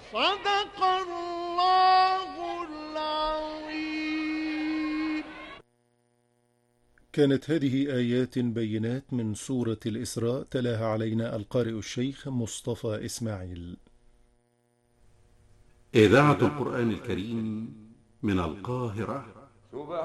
صدق الله العظيم. كانت هذه آيات بينات من سورة الإسراء، تلاها علينا القارئ الشيخ مصطفى إسماعيل. إذاعة القرآن الكريم من القاهرة.